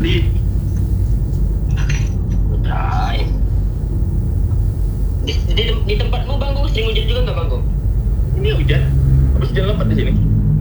asli. Hai. Di tempatmu Bang Gu sering hujan juga nggak Bang Gu? Ini hujan. Habis hujan lebat di sini.